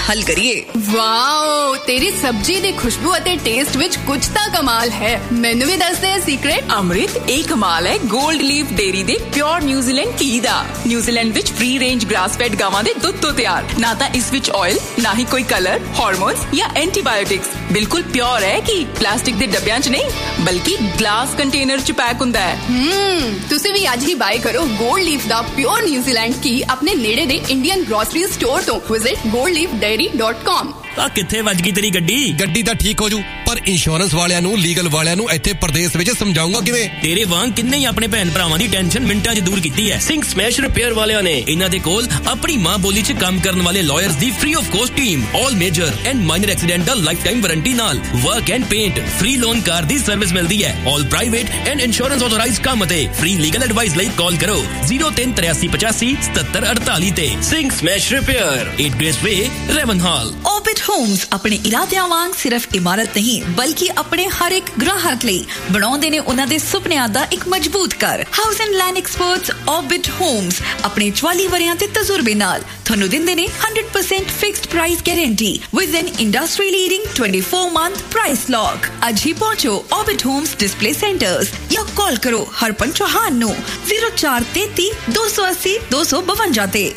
हल करिए। वाओ, तेरी सब्जी दी खुशबू अते टेस्ट विच कुछ ता कमाल है। मैनू भी दस दे सीक्रेट। अमृत एक कमाल है गोल्ड लीफ डेयरी दे प्योर न्यूजीलैंड घी दा। न्यूजीलैंड विच फ्री रेंज ग्रास फेड गावां दे दुध तो तैयार। ना ता इस विच ऑयल, ना ही कोई कलर, हार्मोन्स या एंटीबायोटिक्स। बिल्कुल प्योर है कि प्लास्टिक दे डब्बियां च नहीं बल्कि ग्लास कंटेनर च पैक हुंदा है। तुसी भी आज ही बाय करो गोल्ड लीफ दा प्योर न्यूजीलैंड घी अपने नेड़े दे इंडियन ग्रोसरी स्टोर तो। Visit goldleafdairy.com। ਆ ਕਿੱਥੇ ਵੱਜ ਗਈ ਤੇਰੀ ਗੱਡੀ ਤਾਂ ਠੀਕ ਹੋ ਜੂ ਪਰ ਇੰਸ਼ੋਰੈਂਸ ਵਾਲਿਆਂ ਨੂੰ ਲੀਗਲ ਵਾਲਿਆਂ ਨੂੰ ਇੱਥੇ ਪ੍ਰਦੇਸ਼ ਵਿੱਚ ਸਮਝਾਉਂਗਾ ਕਿਵੇਂ ਤੇਰੇ ਵਾਂਗ ਕਿੰਨੇ ਹੀ ਆਪਣੇ ਭੈਣ ਭਰਾਵਾਂ ਦੀ ਟੈਨਸ਼ਨ ਮਿੰਟਾਂ 'ਚ ਦੂਰ ਕੀਤੀ ਹੈ ਸਿੰਘ ਸਮੈਸ਼ ਰਿਪੇਅਰ ਵਾਲਿਆਂ ਨੇ ਇਹਨਾਂ ਦੇ ਕੋਲ ਆਪਣੀ ਮਾਂ ਬੋਲੀ 'ਚ ਕੰਮ ਕਰਨ ਵਾਲੇ lawyers the free of cost team all major and minor accidental life time warranty ਨਾਲ work and paint free loan car the service ਮਿਲਦੀ ਹੈ ਆਲ ਪ੍ਰਾਈਵੇਟ ਐਂਡ ਇੰਸ਼ੋਰੈਂਸ ਆਥੋਰਾਈਜ਼ਡ ਕੰਮ ਅਤੇ ਫ੍ਰੀ ਲੀਗਲ ਐਡਵਾਈਸ ਲਈ ਕਾਲ ਕਰੋ 0383857748 ਤੇ ਸਿੰਘ ਸਮੈਸ਼ ਰਿਪੇਅਰ 8 ਗ੍ਰੇਸ ਵੇ ਰੈਵਨਹਾਲ orbit Holmes अपने इरादियां वांग सिर्फ इमारत नहीं बल्कि अपने हर एक ग्राहक ਲਈ ਬਣਾਉਂਦੇ ਨੇ ਉਹਨਾਂ ਦੇ ਸੁਪਨਿਆਂ ਦਾ ਇੱਕ ਮਜ਼ਬੂਤ ਘਰ house and land experts orbit Holmes ਆਪਣੇ 44 ਵਰਿਆਂ ਦੇ ਤਜਰਬੇ ਨਾਲ ਤੁਹਾਨੂੰ ਦਿੰਦੇ ਨੇ 100% fixed price guarantee with N industry leading 24-month price lock ਅੱਜ ਹੀ ਪਹੁੰਚੋ ऑर्बिट होम्स डिस्प्ले सेंटर्स या कॉल करो हरपन चौहान नो 0433 280 252 ਤੇ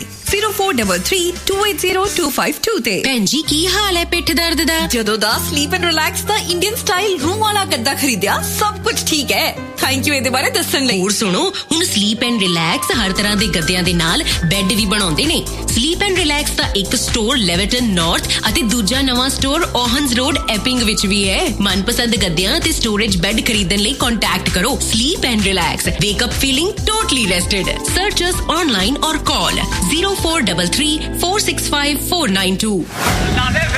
0433280252 ਤੇ ਭੈਣ ਜੀ ਕੀ ਹਾਲ ਹੈ ਪਿੱਠ ਦਰਦ ਦਾ ਜਦੋਂ ਦਾ sleep and relax the Indian style room ਵਾਲਾ ਗੱਦਾ ਖਰੀਦਿਆ ਸਭ ਕੁਝ ਠੀਕ ਹੈ ਥੈਂਕ ਯੂ ਇਹਦੇ ਬਾਰੇ ਦੱਸਣ ਲਈ ਹੋਰ ਸੁਣੋ ਹੁਣ ਸਲੀਪ ਐਂਡ ਰਿਲੈਕਸ ਹਰ ਤਰ੍ਹਾਂ ਦੇ ਗੱਦਿਆਂ ਦੇ ਨਾਲ ਬੈੱਡ ਵੀ ਬਣਾਉਂਦੇ ਨੇ ਸਲੀਪ ਐਂਡ ਰਿਲੈਕਸ ਦਾ ਇੱਕ ਸਟੋਰ ਲੈਵਰਟਨ ਨਾਰਥ ਅਤੇ ਦੂਜਾ ਨਵਾਂ ਸਟੋਰ ਓਹਨਸ ਰੋਡ ਐਪਿੰਗ ਵਿੱਚ ਵੀ ਹੈ ਮਨਪਸੰਦ ਗੱਦਿਆਂ ਤੇ ਸਟੋਰੇਜ ਬੈੱਡ ਖਰੀਦਣ ਲਈ ਕੰਟੈਕਟ ਕਰੋ sleep and relax ਵੇਕ up feeling totally ਰੈਸਟਡ search us online ਔਰ ਕਾਲ 0433 465 492